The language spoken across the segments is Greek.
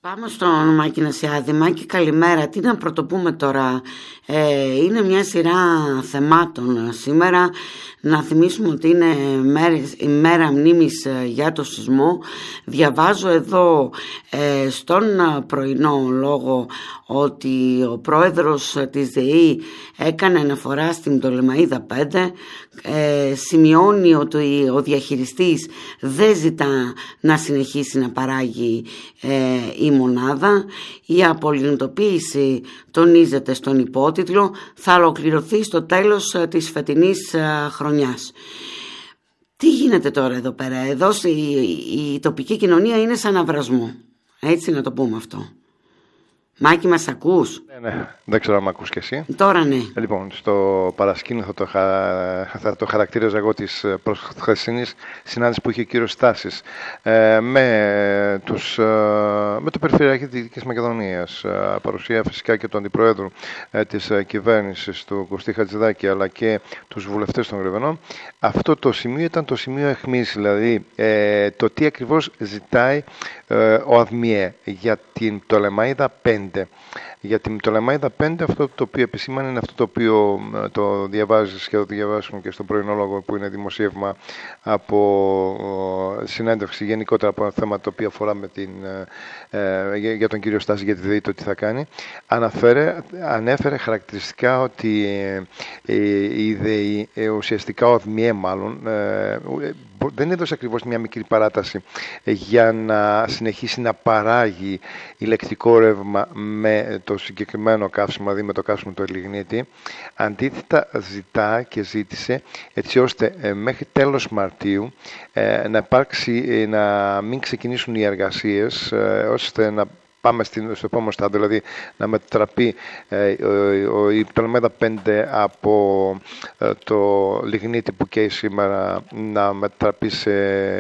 Πάμε στον Μάκη Νασιάδη. Μάκη, καλημέρα. Τι να πρωτοπούμε τώρα. Είναι μια σειρά θεμάτων σήμερα. Να θυμίσουμε ότι είναι η μέρα μνήμης για το σεισμό. Διαβάζω εδώ στον πρωινό λόγο ότι ο πρόεδρος της ΔΕΗ έκανε αναφορά στην Πτολεμαΐδα 5. Σημειώνει ότι ο διαχειριστής δεν ζητά να συνεχίσει να παράγει η μονάδα. Η απολιγνητοποίηση, τονίζεται στον υπότιτλο, θα ολοκληρωθεί στο τέλος της φετινής χρονιάς. Τι γίνεται τώρα εδώ πέρα? Εδώ η τοπική κοινωνία είναι σαν αυρασμό. Έτσι να το πούμε αυτό. Μάκη, μας ακούς? Ναι, δεν ξέρω αν με ακούς και εσύ. Τώρα ναι. Λοιπόν, στο παρασκήνιο θα το χαρακτήριζα εγώ της προχθεσινής συνάντησης που είχε ο κύριος Στάσης με το Περιφερειάρχη της Δυτικής Μακεδονίας, παρουσία φυσικά και του Αντιπροέδρου της κυβέρνησης του Κωστή Χατζηδάκη, αλλά και τους βουλευτές των Γρεβενών. Αυτό το σημείο ήταν το σημείο αιχμής, δηλαδή το τι ακριβώς ζητάει ο ΑΔΜΙΕ για την Πτολεμαΐδα 5. Για την Πτολεμαΐδα 5 αυτό το οποίο επισήμανε είναι αυτό το οποίο το διαβάζεις και το διαβάσουμε και στο πρωινό λόγο, που είναι δημοσίευμα από συνέντευξη γενικότερα από ένα θέμα το οποίο αφορά για τον κύριο Στάση, για τη ΔΕΗ, το τι θα κάνει. Ανέφερε χαρακτηριστικά ότι η ΔΕΗ, ουσιαστικά ο ΑΔΜΙΕ μάλλον, δεν έδωσε ακριβώς μια μικρή παράταση για να συνεχίσει να παράγει ηλεκτρικό ρεύμα με το συγκεκριμένο καύσιμο, δηλαδή με το καύσιμο του λιγνίτη. Αντίθετα, ζητά και ζήτησε έτσι ώστε μέχρι τέλος Μαρτίου να μην ξεκινήσουν οι εργασίες, ώστε να πάμε στο επόμενο στάδιο, δηλαδή να μετατραπεί η Πτολεμαΐδα 5 από το λιγνίτη που καίει σήμερα να μετατραπεί σε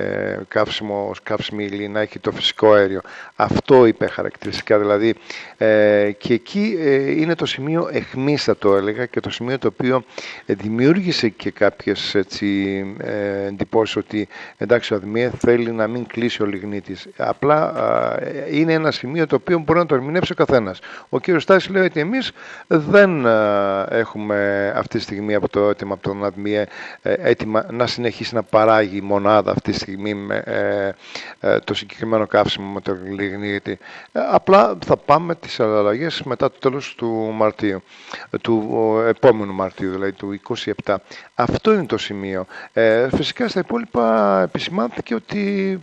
καύσιμη ύλη, να έχει το φυσικό αέριο. Αυτό είπε χαρακτηριστικά, δηλαδή, και εκεί είναι το σημείο αιχμής, θα το έλεγα, και το σημείο το οποίο δημιούργησε και κάποιες εντυπώσεις ότι εντάξει, ο ΑΔΜΙΕ θέλει να μην κλείσει ο λιγνίτης. Απλά είναι ένα σημείο το οποίο μπορεί να το ερμηνεύσει ο καθένας. Ο κύριος Στάσης λέει ότι εμείς δεν έχουμε αυτή τη στιγμή από το έτοιμα από τον ΑΔΜΙΕ έτοιμα να συνεχίσει να παράγει μονάδα αυτή τη στιγμή με το συγκεκριμένο καύσιμο με το λιγνίτη. Απλά θα πάμε τις αλλαγές μετά το τέλος του Μαρτίου, του επόμενου Μαρτίου, δηλαδή του 27. Αυτό είναι το σημείο. Φυσικά στα υπόλοιπα επισημάνθηκε ότι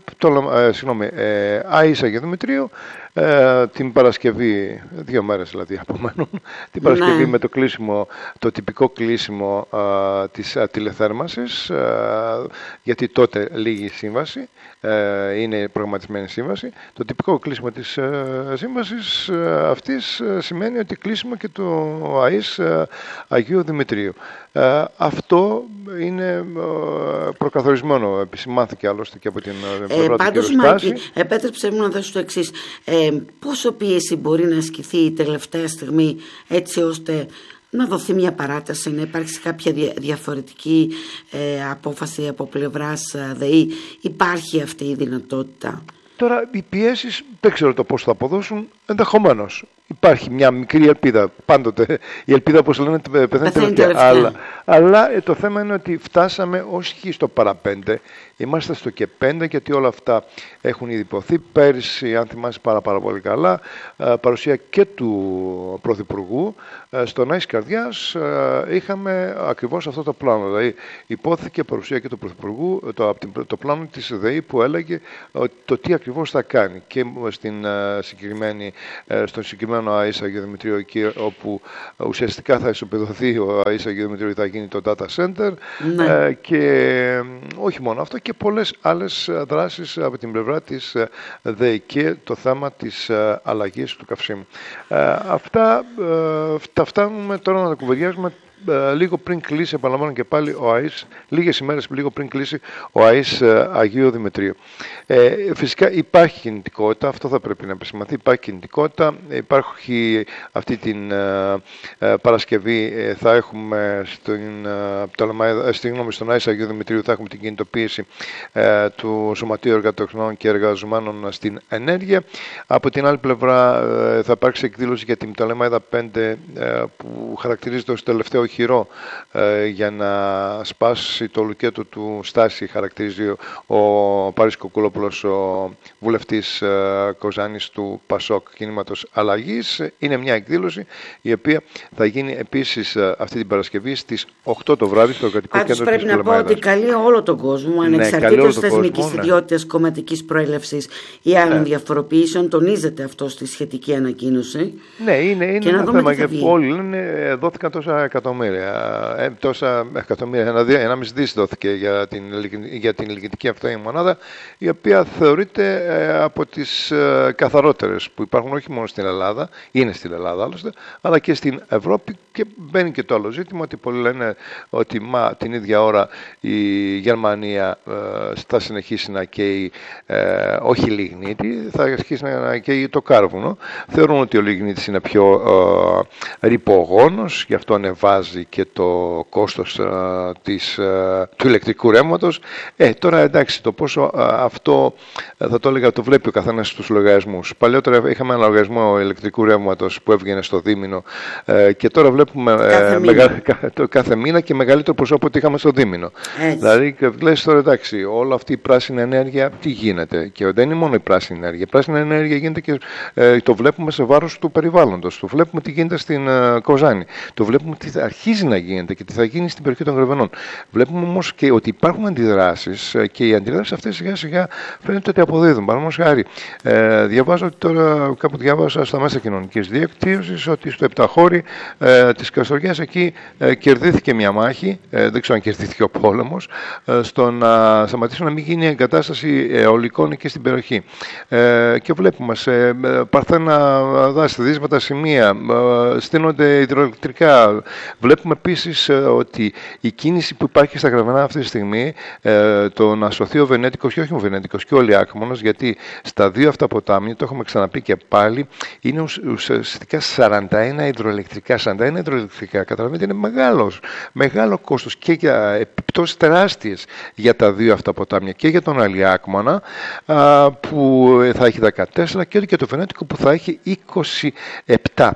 Άησα και Δημητρίου την Παρασκευή, 2 μέρες δηλαδή απομένουν, την Παρασκευή με το κλείσιμο, το τυπικό κλείσιμο της τηλεθέρμανσης, γιατί τότε λήγει η σύμβαση, είναι προγραμματισμένη σύμβαση. Το τυπικό κλείσιμο της σύμβασης αυτής σημαίνει ότι κλείσιμο και το ΑΕΣ Αγίου Δημητρίου. Αυτό είναι προκαθορισμένο, επισημάνθηκε άλλωστε και από την πλευρά του κ. Στάση. Μάκη, επέτρεψε μου να δώσω το εξής. Πόσο πίεση μπορεί να ασκηθεί η τελευταία στιγμή έτσι ώστε να δοθεί μια παράταση, να υπάρξει κάποια διαφορετική απόφαση από πλευράς ΔΕΗ? Υπάρχει αυτή η δυνατότητα? Τώρα οι πιέσεις δεν ξέρω το πώς θα αποδώσουν, ενδεχομένως. Υπάρχει μια μικρή ελπίδα. Πάντοτε η ελπίδα, όπως λένε, πεθαίνει τελευταία. Αλλά το θέμα είναι ότι φτάσαμε όχι στο παραπέντε, είμαστε στο και 5, γιατί όλα αυτά έχουν ήδη υποθεί. Πέρυσι, αν θυμάσαι πάρα πολύ καλά, παρουσία και του Πρωθυπουργού στον Άης Καρδιάς, είχαμε ακριβώς αυτό το πλάνο. Δηλαδή υπόθηκε παρουσία και του Πρωθυπουργού το πλάνο της ΔΕΗ που έλεγε το τι ακριβώς θα κάνει. Και στον συγκεκριμένο ΑΕΣ Αγίου Δημητρίου, εκεί όπου ουσιαστικά θα ισοπεδωθεί ο ΑΕΣ Αγίου Δημητρίου, θα γίνει το data center, και όχι μόνο αυτό, και πολλές άλλες δράσεις από την πλευρά της ΔΕΗ και το θέμα της αλλαγής του καυσίμου. Αυτά φτάνουμε τώρα να τα κουβεντιάζουμε λίγο πριν κλείσει, επαναλαμβάνω και πάλι, ο ΑΐΣ, λίγες ημέρες λίγο πριν κλείσει ο ΑΐΣ Αγίου Δημητρίου. Φυσικά υπάρχει κινητικότητα, αυτό θα πρέπει να επισημανθεί, υπάρχει κινητικότητα, υπάρχει αυτή την Παρασκευή, θα έχουμε στον ΑΐΣ Αγίου Δημητρίου θα έχουμε την κινητοποίηση του Σωματείου Εργατοχνών και Εργαζομένων στην ενέργεια. Από την άλλη πλευρά θα υπάρξει εκδήλωση για την Πτολεμαΐδα 5 που χαρακτηρίζεται ως τελευταίο χειρό για να σπάσει το λουκέτο του Στάση, χαρακτηρίζει ο Πάρης Κοκκουλόπουλος, ο βουλευτής Κοζάνης του Πασόκ Κινήματος Αλλαγής. Είναι μια εκδήλωση η οποία θα γίνει επίσης αυτή την Παρασκευή στις 8 το βράδυ στο Εργατικό Κέντρο της Πτολεμαΐδας. Πρέπει να πω ότι καλεί όλο τον κόσμο, ανεξαρτήτως θεσμικής ιδιότητας, κομματικής προέλευσης ή άλλων διαφοροποιήσεων. Τονίζεται αυτό στη σχετική ανακοίνωση. Ναι, είναι ένα θέμα γιατί όλοι λένε δόθηκαν τόσα εκατομμύρια, 1,5 δις δόθηκε για την ηλεκτρική αυτή μονάδα, η οποία θεωρείται από τις καθαρότερες που υπάρχουν όχι μόνο στην Ελλάδα, είναι στην Ελλάδα άλλωστε, αλλά και στην Ευρώπη. Και μπαίνει και το άλλο ζήτημα ότι πολλοί λένε ότι την ίδια ώρα η Γερμανία θα συνεχίσει να καίει όχι λιγνίτη, θα αρχίσει να καίει το κάρβουνο. Θεωρούν ότι ο λιγνίτης είναι πιο ρυπογόνος, γι' αυτό ανεβάζει και το κόστος του ηλεκτρικού ρεύματος. Τώρα εντάξει, το πόσο αυτό θα το έλεγα, το βλέπει ο καθένας στους λογαριασμούς. Παλιότερα είχαμε ένα λογαριασμό ηλεκτρικού ρεύματος που έβγαινε στο δίμηνο και τώρα βλέπουμε κάθε μήνα και μεγαλύτερο ποσό από ό,τι είχαμε στο δίμηνο. Δηλαδή, λες τώρα εντάξει, όλη αυτή η πράσινη ενέργεια τι γίνεται. Και δεν είναι μόνο η πράσινη ενέργεια. Η πράσινη ενέργεια γίνεται και το βλέπουμε σε βάρος του περιβάλλοντος. Το βλέπουμε τι γίνεται στην Κοζάνη. Το βλέπουμε τι αρχίζει να γίνεται και τι θα γίνει στην περιοχή των Γρεβενών. Βλέπουμε όμως και ότι υπάρχουν αντιδράσεις και οι αντιδράσεις αυτές σιγά σιγά φαίνεται ότι αποδίδουν. Παραδείγματος χάρη, διαβάζω τώρα, κάπου διάβασα στα μέσα κοινωνικής δικτύωσης ότι στο Επταχώρι της Καστοριάς εκεί κερδίθηκε μια μάχη, δεν ξέρω αν κερδίθηκε ο πόλεμος, στο να σταματήσουν να μην γίνει εγκατάσταση αιωλικών εκεί στην περιοχή. Και βλέπουμε σε παρθένα δάση, δύσματα σημεία, στείνονται υδροελεκτρικά. Βλέπουμε επίσης ότι η κίνηση που υπάρχει στα Γραβενά αυτή τη στιγμή, το να σωθεί ο Βενέτικος και όχι ο Βενέτικος και ο Λιάκμονος, γιατί στα δύο αυτά ποτάμια, το έχουμε ξαναπεί και πάλι, είναι ουσιαστικά 41 υδροελεκτρικά. 41 υδροελεκτρικά, καταλαβαίνετε, είναι μεγάλο κόστος και για επιπτώσεις τεράστιες για τα δύο αυτά ποτάμια, και για τον Αλιάκμονα που θα έχει 14 και το Βενέτικο που θα έχει 27.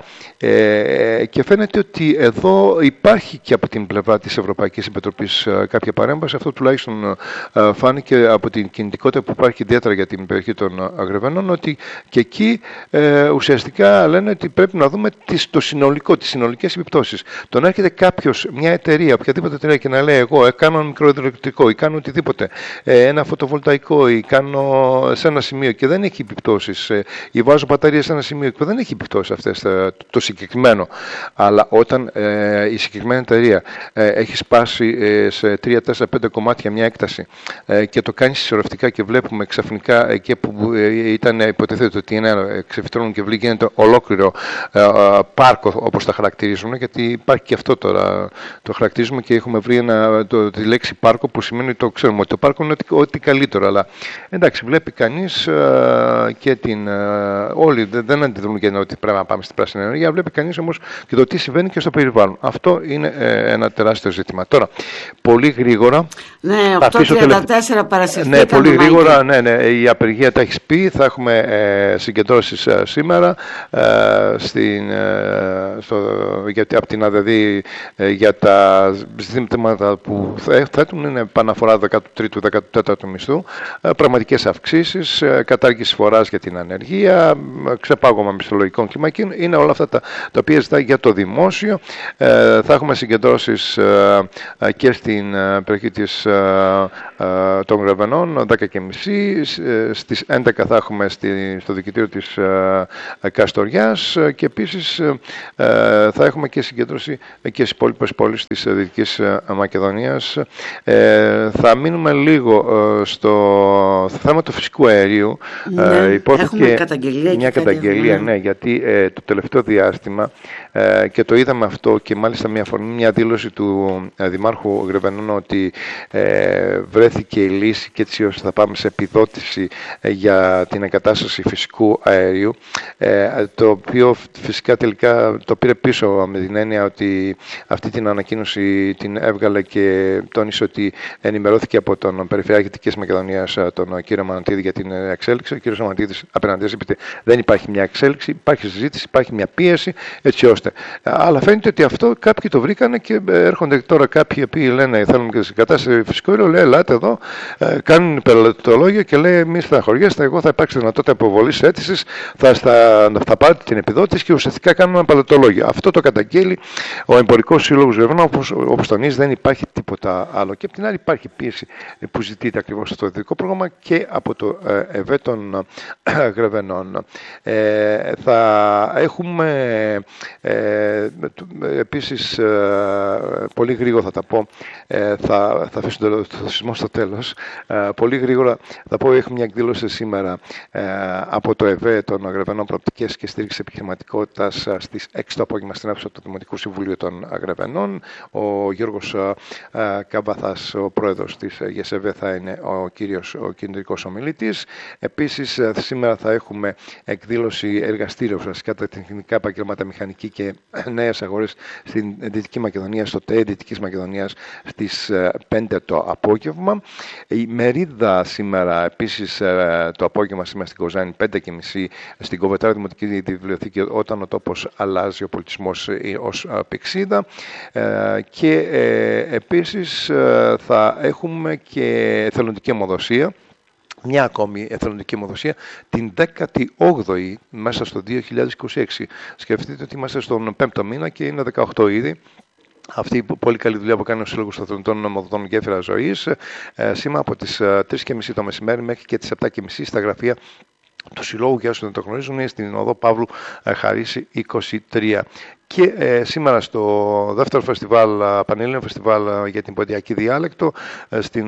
Και φαίνεται ότι εδώ υπάρχει και από την πλευρά της Ευρωπαϊκής Επιτροπής κάποια παρέμβαση. Αυτό τουλάχιστον φάνηκε από την κινητικότητα που υπάρχει ιδιαίτερα για την περιοχή των Γρεβενών, ότι και εκεί ουσιαστικά λένε ότι πρέπει να δούμε τις συνολικές επιπτώσεις. Το να έρχεται κάποιος, μια εταιρεία, οποιαδήποτε εταιρεία, και να λέει εγώ κάνω ένα μικρό υδροελεκτρικό ή κάνω οτιδήποτε, ένα φωτοβολταϊκό ή κάνω σε ένα σημείο και δεν έχει επιπτώσεις, ή βάζω μπαταρία σε ένα σημείο και δεν έχει επιπτώσεις αυτές το συγκεκριμένο. Αλλά όταν η συγκεκριμένη εταιρεία έχει σπάσει σε 3, 4, 5 κομμάτια μια έκταση και το κάνει συσσωρευτικά και βλέπουμε ξαφνικά εκεί που ήταν υποτίθεται ότι είναι ξεφυτρώνουν και γίνεται ολόκληρο πάρκο, όπως τα χαρακτηρίζουν, γιατί υπάρχει και αυτό τώρα το χαρακτηρίζουμε και έχουμε βρει τη λέξη πάρκο που σημαίνει ότι το ξέρουμε ότι το πάρκο είναι ό,τι καλύτερο. Αλλά εντάξει, βλέπει κανείς και όλοι δεν αντιδρούν για ότι πρέπει να πάμε στην πράσινη ενέργεια, βλέπει κανείς όμως και το τι συμβαίνει και στο περιβάλλον. Αυτό είναι ένα τεράστιο ζήτημα. Τώρα, πολύ γρήγορα. Ναι, 8:34 παρασυρθήκαμε. Ναι, πολύ γρήγορα. Ναι, η απεργία τα έχει πει. Θα έχουμε συγκεντρώσεις σήμερα γιατί από την ΑΔΔ για τα ζητήματα που θέτουν είναι επαναφορά 13ου, 14ου μισθού, πραγματικές αυξήσεις, κατάργηση φοράς για την ανεργία, ξεπάγωμα μισθολογικών κλιμακίων. Είναι όλα αυτά τα οποία ζητάει για το δημόσιο. Θα έχουμε συγκεντρώσεις και στην περιοχή των Γρεβενών, 10:30. Στις 11 θα έχουμε στο δικητήριο της Καστοριάς και επίσης θα έχουμε και συγκέντρωση και στις υπόλοιπες πόλεις της Δυτικής Μακεδονίας. Θα μείνουμε λίγο στο θέμα του φυσικού αερίου. Έχουμε μια καταγγελία, ναι, γιατί το τελευταίο διάστημα και το είδαμε αυτό και μάλιστα μάλιστα μια δήλωση του Δημάρχου Γρεβενών ότι βρέθηκε η λύση και έτσι ώστε θα πάμε σε επιδότηση για την εγκατάσταση φυσικού αερίου, το οποίο φυσικά τελικά το πήρε πίσω με την έννοια ότι αυτή την ανακοίνωση την έβγαλε και τόνισε ότι ενημερώθηκε από τον Περιφερειάρχη Δυτικής Μακεδονίας, τον κύριο Μανατίδη, για την εξέλιξη. Ο κύριος Μανατίδης απέναντίας είπε ότι δεν υπάρχει μια εξέλιξη, υπάρχει συζήτηση, υπάρχει μια πίεση, έτσι ώστε. Αλλά φαίνεται ότι αυτό κάποιοι το βρήκανε και έρχονται τώρα κάποιοι οποίοι λένε θέλουμε και κατάσταση φυσικό αέριο, λέει ελάτε εδώ, κάνουν πελατολόγια και λέει εμείς θα χωριέστε, εγώ θα υπάρξει δυνατότητα υποβολής αίτησης, θα πάρετε την επιδότηση και ουσιαστικά κάνουν ένα πελατολόγιο. Αυτό το καταγγέλει ο Εμπορικός Σύλλογος Γρεβενών, όπως τονίζει δεν υπάρχει τίποτα άλλο. Και απ' την άλλη υπάρχει πίεση που ζητείται ακριβώς στο δυτικό πρόγραμμα και από το ΕΒΕ των Γρεβενών. Θα έχουμε επίσης, πολύ γρήγορα θα τα πω, θα αφήσω το σεισμό στο τέλος, πολύ γρήγορα θα πω έχουμε μια εκδήλωση σήμερα από το ΕΒΕ των Γρεβενών, προοπτικές και στήριξη επιχειρηματικότητας, στις 6 το απόγευμα στην αίθουσα του Δημοτικού Συμβουλίου των Γρεβενών. Ο Γιώργος Καμπαθάς, ο πρόεδρος της ΓΕΣΕΒΕ, θα είναι ο κεντρικός ομιλητής. Επίσης, σήμερα θα έχουμε εκδήλωση εργαστήριο ουσιαστικά τα τεχνικά επαγγέλματα μηχανική και νέες αγορές στην Δυτική Μακεδονία, στο ΤΕ Δυτικής Μακεδονίας, στις 5 το απόγευμα. Η μερίδα σήμερα, επίσης το απόγευμα σήμερα στην Κοζάνη, 5:30 στην Κοβετάρα Δημοτική Βιβλιοθήκη, όταν ο τόπος αλλάζει, ο πολιτισμός ως πηξίδα. Και επίσης θα έχουμε και εθελοντική αιμοδοσία. Μια ακόμη εθελοντική αιμοδοσία την 18η μέσα στο 2026. Σκεφτείτε ότι είμαστε στον 5ο μήνα και είναι 18 ήδη. Αυτή η πολύ καλή δουλειά που κάνει ο Σύλλογος Εθελοντών Αιμοδοτών Γέφυρα Ζωής, σήμερα από τις 3:30 το μεσημέρι μέχρι και τις 7:30 στα γραφεία του Συλλόγου, για όσους δεν το γνωρίζουν, στην οδό Παύλου Χαρίση 23. Και σήμερα στο δεύτερο φεστιβάλ, Πανελλήνιο Φεστιβάλ για την Ποντιακή Διάλεκτο, στην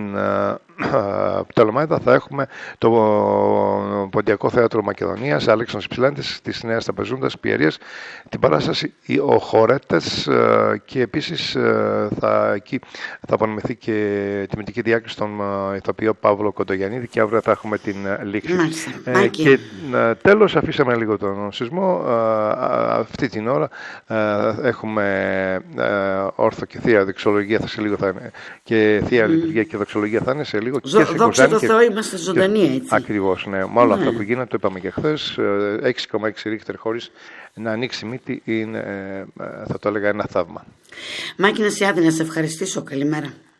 Πτολεμάιδα θα έχουμε το Ποντιακό Θέατρο Μακεδονίας, Αλέξανδρος Υψηλάντης, της Νέας Ταπεζούντας Πιερίας, την παράσταση «Ο Χορέτες», και επίσης εκεί θα απονεμηθεί και τιμητική διάκριση στον ηθοποιό Παύλο Κοντογιαννίδη και αύριο θα έχουμε την λήξη. Και τέλος, αφήσαμε λίγο τον σεισμό. Αυτή την ώρα έχουμε όρθο και θεία δοξολογία, σε λίγο θα είναι, και θεία λειτουργία και δοξολογία θα είναι σε λίγο. Δόξα τω Θεώ, είμαστε ζωντανοί, έτσι. Ακριβώς, ναι. Με όλα αυτά που γίνεται, το είπαμε και χθες, 6,6 ρίχτερ χωρίς να ανοίξει μύτη είναι, θα το έλεγα, ένα θαύμα. Μάκη Νασιάδη, να σε ευχαριστήσω. Καλημέρα.